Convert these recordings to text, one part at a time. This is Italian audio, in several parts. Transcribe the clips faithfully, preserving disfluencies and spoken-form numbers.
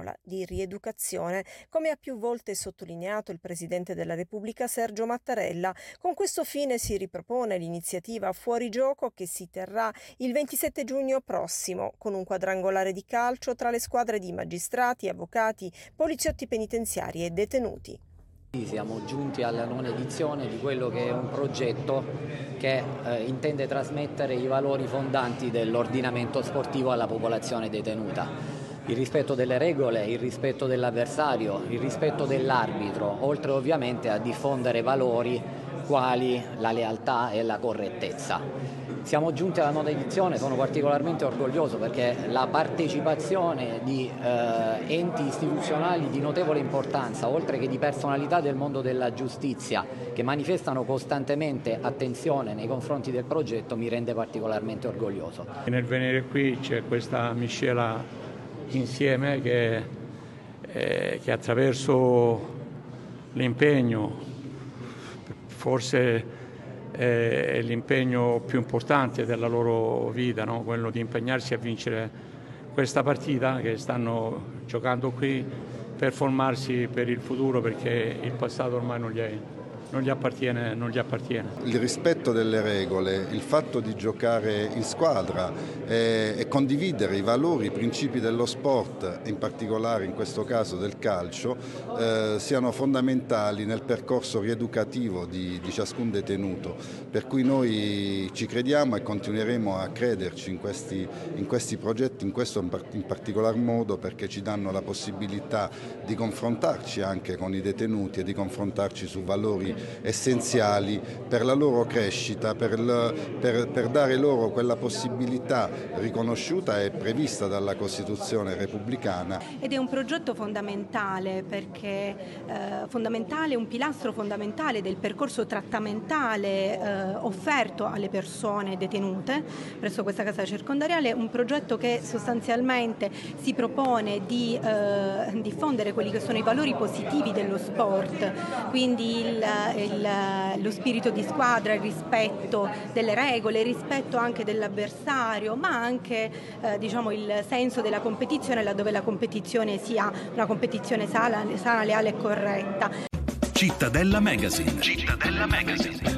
parola di rieducazione, come ha più volte sottolineato il Presidente della Repubblica Sergio Mattarella. Con questo fine si ripropone l'iniziativa Fuori Gioco che si terrà il ventisette giugno prossimo, con un quadrangolare di calcio tra le squadre di magistrati, avvocati, poliziotti penitenziari e detenuti. Siamo giunti alla nona edizione di quello che è un progetto che eh, intende trasmettere i valori fondanti dell'ordinamento sportivo alla popolazione detenuta. Il rispetto delle regole, il rispetto dell'avversario, il rispetto dell'arbitro, oltre ovviamente a diffondere valori quali la lealtà e la correttezza. Siamo giunti alla nona edizione, sono particolarmente orgoglioso perché la partecipazione di eh, enti istituzionali di notevole importanza, oltre che di personalità del mondo della giustizia, che manifestano costantemente attenzione nei confronti del progetto, mi rende particolarmente orgoglioso. Nel venire qui c'è questa miscela insieme che, eh, che attraverso l'impegno, forse è l'impegno più importante della loro vita, no? Quello di impegnarsi a vincere questa partita che stanno giocando qui per formarsi per il futuro, perché il passato ormai non gli è, non gli appartiene, non gli appartiene. Il rispetto delle regole, il fatto di giocare in squadra e, e condividere i valori, i principi dello sport, in particolare in questo caso del calcio, eh, siano fondamentali nel percorso rieducativo di, di ciascun detenuto. Per cui noi ci crediamo e continueremo a crederci in questi, in questi progetti, in questo in, part- in particolar modo perché ci danno la possibilità di confrontarci anche con i detenuti e di confrontarci su valori essenziali per la loro crescita, per, il, per, per dare loro quella possibilità riconosciuta e prevista dalla Costituzione repubblicana. Ed è un progetto fondamentale perché eh, fondamentale, un pilastro fondamentale del percorso trattamentale eh, offerto alle persone detenute presso questa casa circondariale, un progetto che sostanzialmente si propone di eh, diffondere quelli che sono i valori positivi dello sport, quindi il Il, lo spirito di squadra, il rispetto delle regole, il rispetto anche dell'avversario, ma anche eh, diciamo il senso della competizione, laddove la competizione sia una competizione sana, sana, leale e corretta. Cittadella Magazine. Cittadella Magazine.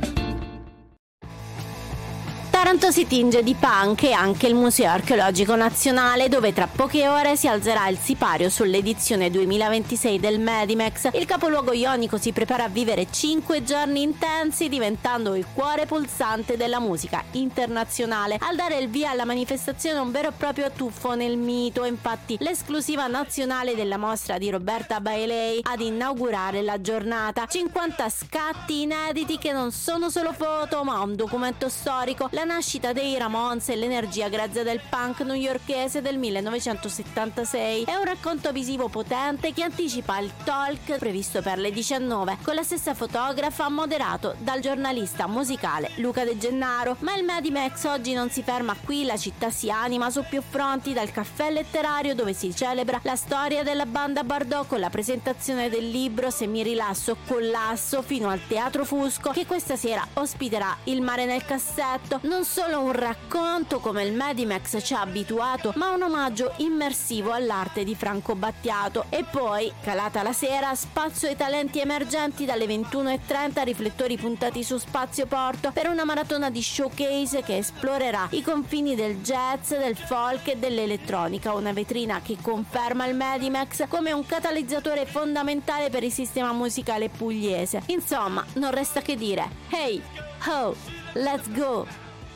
Taranto si tinge di punk e anche il Museo Archeologico Nazionale, dove tra poche ore si alzerà il sipario sull'edizione duemilaventisei del Medimex. Il capoluogo ionico si prepara a vivere cinque giorni intensi, diventando il cuore pulsante della musica internazionale. Al dare il via alla manifestazione un vero e proprio tuffo nel mito, infatti l'esclusiva nazionale della mostra di Roberta Bailey ad inaugurare la giornata. cinquanta scatti inediti che non sono solo foto, ma un documento storico, la nascita dei Ramones e l'energia grezza del punk newyorkese del millenovecentosettantasei. È un racconto visivo potente che anticipa il talk previsto per le diciannove, con la stessa fotografa, moderato dal giornalista musicale Luca De Gennaro. Ma il Medimex oggi non si ferma qui, la città si anima su più fronti, dal caffè letterario dove si celebra la storia della banda Bardot con la presentazione del libro Se mi rilasso collasso, fino al Teatro Fusco che questa sera ospiterà Il mare nel cassetto. Non solo un racconto come il Medimex ci ha abituato, ma un omaggio immersivo all'arte di Franco Battiato. E poi, calata la sera, spazio ai talenti emergenti dalle ventuno e trenta, riflettori puntati su Spazio Porto per una maratona di showcase che esplorerà i confini del jazz, del folk e dell'elettronica, una vetrina che conferma il Medimex come un catalizzatore fondamentale per il sistema musicale pugliese. Insomma, non resta che dire: hey, ho, let's go!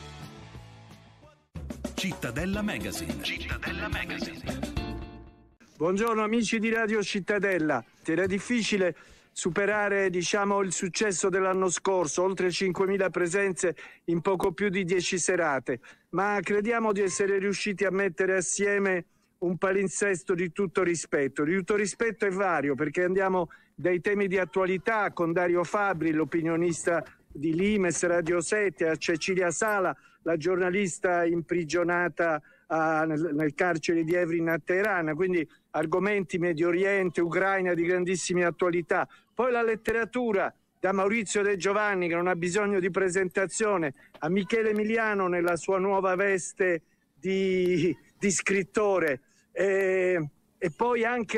Cittadella Magazine. Cittadella Magazine. Buongiorno amici di Radio Cittadella. Era difficile superare, diciamo, il successo dell'anno scorso, oltre cinquemila presenze in poco più di dieci serate, ma crediamo di essere riusciti a mettere assieme un palinsesto di tutto rispetto. Di tutto rispetto è vario, perché andiamo dai temi di attualità con Dario Fabbri, l'opinionista di Limes, Radio sette, a Cecilia Sala, la giornalista imprigionata a, nel, nel carcere di Evrin a Teheran, quindi argomenti Medio Oriente, Ucraina di grandissima attualità. Poi la letteratura, da Maurizio De Giovanni, che non ha bisogno di presentazione, a Michele Emiliano nella sua nuova veste di, di scrittore, e, e poi anche